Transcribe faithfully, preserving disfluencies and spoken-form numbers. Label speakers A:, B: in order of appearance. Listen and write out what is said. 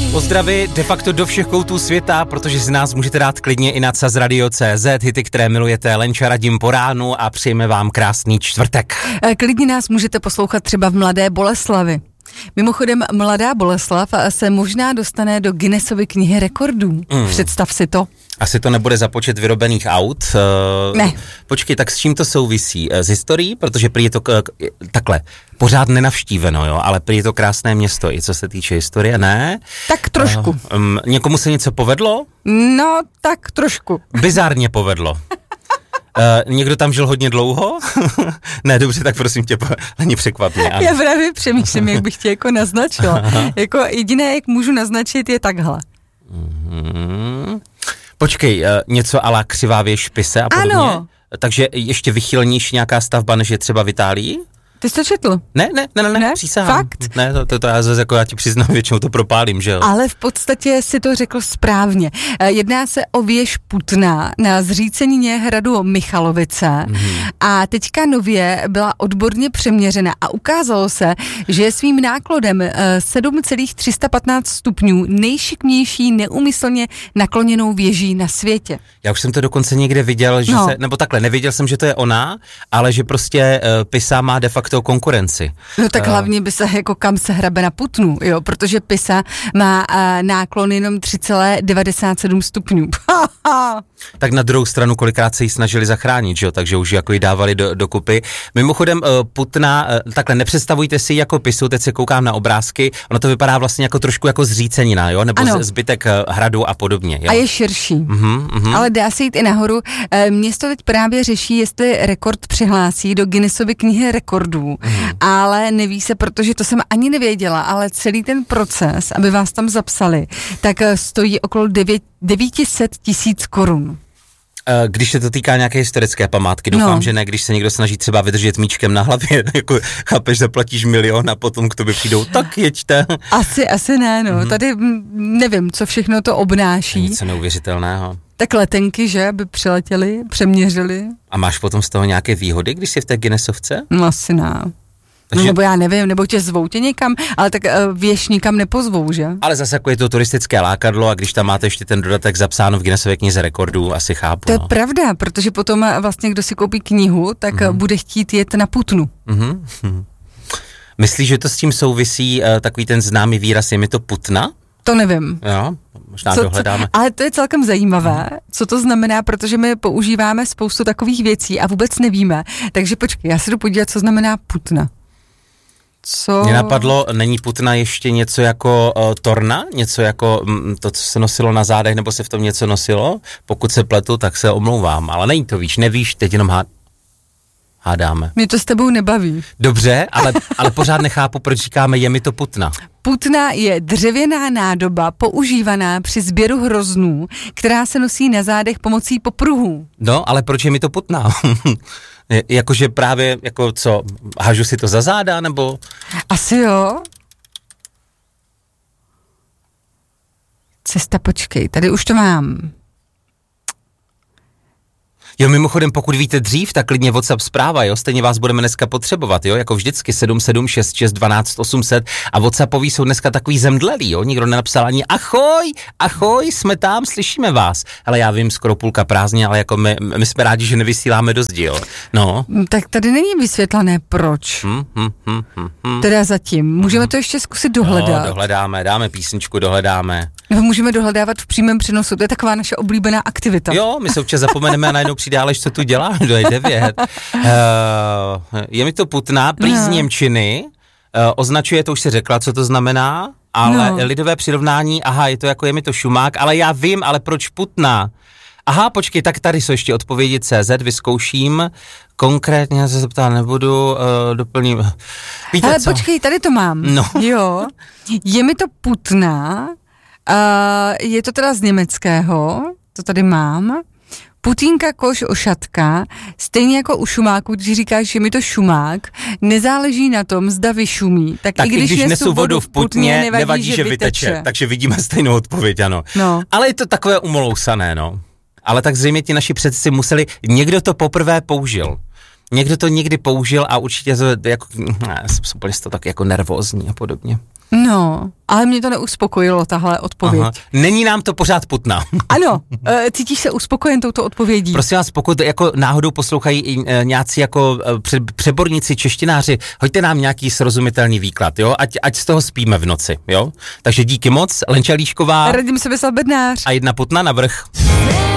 A: Pozdravy de facto do všech koutů světa, protože si nás můžete dát klidně i na Sazradio tečka cé zet, hity, které milujete, Lenča radím po ránu a přejeme vám krásný čtvrtek.
B: Klidně nás můžete poslouchat třeba v Mladé Boleslavi. Mimochodem, Mladá Boleslav se možná dostane do Guinnessovy knihy rekordů. Mm. Představ si to.
A: Asi to nebude za počet vyrobených aut.
B: Ne.
A: Počkej, tak s čím to souvisí? S historií? Protože prý je to k- takhle, pořád nenavštíveno, jo, ale prý je to krásné město, i co se týče historie, ne?
B: Tak trošku.
A: Uh, um, někomu se něco povedlo?
B: No, tak trošku.
A: Bizárně povedlo. Uh, někdo tam žil hodně dlouho? Ne, dobře, tak prosím tě, není překvapně.
B: Já právě přemýšlím, jak bych tě jako naznačila. Jako jediné, jak můžu naznačit, je takhle.
A: Mm-hmm. Počkej, uh, něco a la Křivá věž Špise a podobně?
B: Ano.
A: Takže ještě vychylnější nějaká stavba, než je třeba v Itálii?
B: Ty jsi to četl?
A: Ne, ne, ne, ne,
B: ne?
A: přísahám.
B: Fakt?
A: Ne, to, to, to já zase jako já ti přiznám, většinou to propálím, že jo?
B: Ale v podstatě si to řekl správně. Jedná se o věž Putna na zřícenině hradu Michalovice mm. a teďka nově byla odborně přeměřena a ukázalo se, že je svým náklodem sedm celá tři sta patnáct stupňů nejšikmější neúmyslně nakloněnou věží na světě.
A: Já už jsem to dokonce někde viděl, že
B: no.
A: se, nebo takhle, nevěděl jsem, že to je ona, ale že prostě uh, Pisa má de facto konkurenci.
B: No tak
A: uh,
B: hlavně by se jako kam se hrabe na Putnu, jo, protože Pisa má uh, náklon jenom tři celá devadesát sedm stupňů.
A: Tak na druhou stranu kolikrát se ji snažili zachránit, že jo, takže už jako ji dávali do, do kupy. Mimochodem uh, Putna, uh, takhle nepředstavujte si jako Pisu, teď se koukám na obrázky, ono to vypadá vlastně jako trošku jako zřícenina, jo, nebo z, zbytek uh, hradu a podobně, jo.
B: A je širší,
A: uh-huh, uh-huh.
B: ale dá se jít i nahoru. E, město teď právě řeší, jestli rekord přihlásí do Guinnessovy knihy rekordů, uh-huh. ale neví se, protože to jsem ani nevěděla, ale celý ten proces, aby vás tam zapsali, tak stojí okolo devět set tisíc korun.
A: Když se to týká nějaké historické památky, doufám, no. že ne, když se někdo snaží třeba vydržet míčkem na hlavě, jako chápeš, zaplatíš milion a potom k tobě přijdou, tak jeďte.
B: Asi, asi ne, no. Mm-hmm. Tady nevím, co všechno to obnáší.
A: Něco neuvěřitelného.
B: Tak letenky, že, aby přiletěli, přeměřili.
A: A máš potom z toho nějaké výhody, když jsi v té Guinnessovce?
B: No asi ne. Takže... No, nebo já nevím, nebo tě zvou tě někam, ale tak uh, věž nikam nepozvou, že?
A: Ale zase jako je to turistické lákadlo a když tam máte ještě ten dodatek zapsáno v Guinnessově knize rekordů, asi chápu.
B: To je
A: no.
B: pravda, protože potom vlastně, kdo si koupí knihu, tak mm-hmm. bude chtít jet na Putnu.
A: Mm-hmm. Myslíš, že to s tím souvisí uh, takový ten známý výraz, je mi to Putna?
B: To nevím.
A: Jo, možná
B: co,
A: dohledáme.
B: Co, ale to je celkem zajímavé, co to znamená, protože my používáme spoustu takových věcí a vůbec nevíme. Takže počkej, já se jdu podívat, co znamená Putna. Co?
A: Mě napadlo, není Putna ještě něco jako uh, torna? Něco jako m, to, co se nosilo na zádech, nebo se v tom něco nosilo? Pokud se pletu, tak se omlouvám, ale není to, víš, nevíš, teď jenom há... hádáme.
B: Mě to s tebou nebaví.
A: Dobře, ale, ale pořád nechápu, proč říkáme, je mi to Putna.
B: Putna je dřevěná nádoba používaná při sběru hroznů, která se nosí na zádech pomocí popruhů.
A: No, ale proč je mi to Putna? Jakože právě, jako co, hažu si to za záda, nebo?
B: Asi jo. Cesta, počkej, tady už to mám.
A: Jo, mimochodem, pokud víte dřív, tak klidně WhatsApp zpráva, jo, stejně vás budeme dneska potřebovat, jo, jako vždycky sedm sedm šest šest dvanáct osm set a WhatsAppoví jsou dneska takový zemdlelí, jo, nikdo nenapsal ani ahoj, ahoj, jsme tam, slyšíme vás, ale já vím, skoro půlka prázdně, ale jako my, my jsme rádi, že nevysíláme dost díl, no.
B: Tak tady není vysvětlené proč,
A: hmm, hmm, hmm, hmm, hmm.
B: teda zatím, můžeme to ještě zkusit dohledat.
A: No, dohledáme, dáme písničku, dohledáme.
B: No, můžeme dohledávat v přímém přenosu, to je taková naše oblíbená aktivita.
A: Jo, my se občas zapomeneme a najednou přijde Aleš, co tu dělá, kdo je devět. Uh, je mi to Putna, prý z němčiny, uh, označuje, to už si řekla, co to znamená, ale no. lidové přirovnání, aha, je to jako je mi to šumák, ale já vím, ale proč Putna? Aha, počkej, tak tady jsou ještě odpovědi C Z, vyzkouším, konkrétně se zeptat nebudu, uh, doplním. Víte
B: ale
A: co?
B: počkej, tady to mám.
A: No.
B: Jo, je mi to Putna, uh, je to teda z německého, to tady mám. Putínka, koš, ošatka, stejně jako u šumáku, když říkáš, že mi to šumák, nezáleží na tom, zda vyšumí. Tak,
A: tak
B: i když,
A: když nesu vodu v Putně, nevadí, nevadí že, že vyteče. vyteče. Takže vidíme stejnou odpověď, ano.
B: No.
A: Ale je to takové umolousané, no. Ale tak zřejmě ti naši předci museli, někdo to poprvé použil. Někdo to někdy použil a určitě to jako, ne, jsem úplně to tak jako nervózní a podobně.
B: No, ale mě to neuspokojilo, tahle odpověď. Aha.
A: Není nám to pořád putná.
B: Ano, cítíš se uspokojen touto odpovědí?
A: Prosím vás, pokud jako náhodou poslouchají i nějací jako přeborníci, češtináři, hoďte nám nějaký srozumitelný výklad, jo? Ať, ať z toho spíme v noci, jo? Takže díky moc, Lenča Líšková.
B: Radim Sebestad Bednář.
A: A jedna putna navrch.